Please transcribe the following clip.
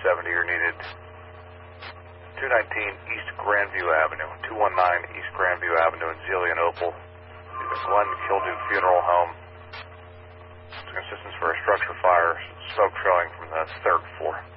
70, you're needed 219 East Grandview Avenue, 219 East Grandview Avenue in Zelienople, the Glenn Kildew Funeral Home. Assistance for a structure fire, smoke showing from the 3rd floor.